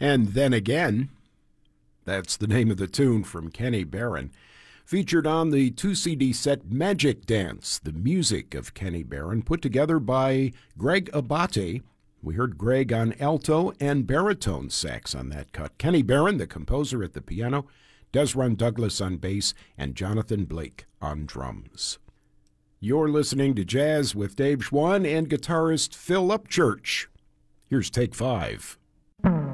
And Then Again, that's the name of the tune from Kenny Barron, featured on the 2-CD set Magic Dance, the music of Kenny Barron, put together by Greg Abate. We heard Greg on alto and baritone sax on that cut. Kenny Barron, the composer, at the piano, Desron Douglas on bass, and Jonathan Blake on drums. You're listening to Jazz with Dave Schwann and guitarist Phil Upchurch. Here's Take 5.